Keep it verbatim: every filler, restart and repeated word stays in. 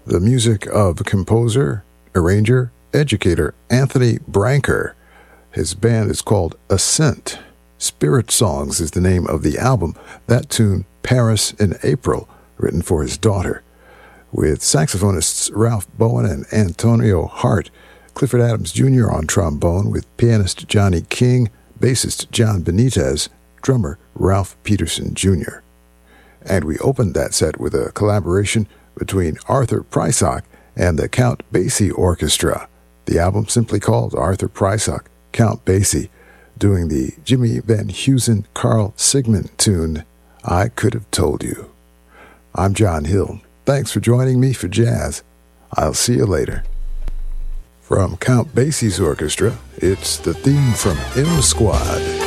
the music of composer, arranger, educator Anthony Branker. His band is called Ascent. Spirit Songs is the name of the album. That tune, Paris in April, written for his daughter. With saxophonists Ralph Bowen and Antonio Hart, Clifford Adams Junior on trombone, with pianist Johnny King, bassist John Benitez, drummer Ralph Peterson Junior And we opened that set with a collaboration between Arthur Prysock and the Count Basie Orchestra. The album simply called Arthur Prysock, Count Basie, doing the Jimmy Van Heusen Carl Sigmund tune, I Could Have Told You. I'm John Hill. Thanks for joining me for jazz. I'll see you later. From Count Basie's orchestra, it's the theme from M Squad.